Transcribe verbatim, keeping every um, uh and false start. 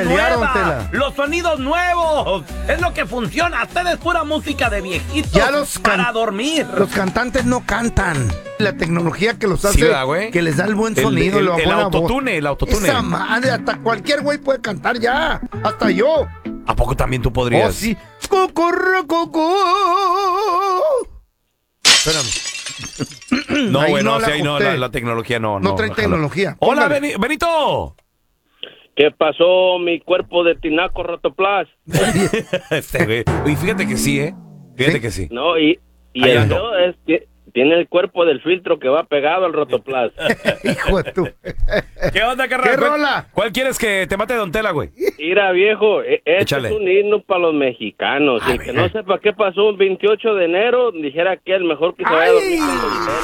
pelear, don nueva, Tela. los sonidos nuevos. Es lo que funciona. Usted es pura música de viejitos Ya los can- para dormir. Los cantantes no cantan. La tecnología que los hace, Sí, ¿verdad, güey? que les da el buen El- sonido, el- la el buena autotune, voz. el autotune. Esa madre, hasta cualquier güey puede cantar ya. Hasta yo. ¿A poco también tú podrías? Oh, sí. Cucurrucucú. Espérame. No, Ahí güey, no, no la sí, ahí no, ajusté. la, la tecnología no. No No, trae jala. tecnología. Hola, Póngale. Beni- Benito. ¿Qué pasó, mi cuerpo de tinaco rotoplas? Este, güey. Y fíjate que sí, ¿eh? Fíjate ¿Sí? que sí. No, y, y Ahí el ando. feo es que tiene el cuerpo del filtro que va pegado al rotoplas. Hijo de tu. ¿Qué onda, carnal? ¿Qué ¿Cuál- rola? ¿Cuál quieres que te mate Don Tela, güey? Mira, viejo, e- este Échale. es un himno para los mexicanos. A Y el que ver. no sepa qué pasó un veintiocho de enero, dijera que el mejor que se vaya a dormir con Don Tela.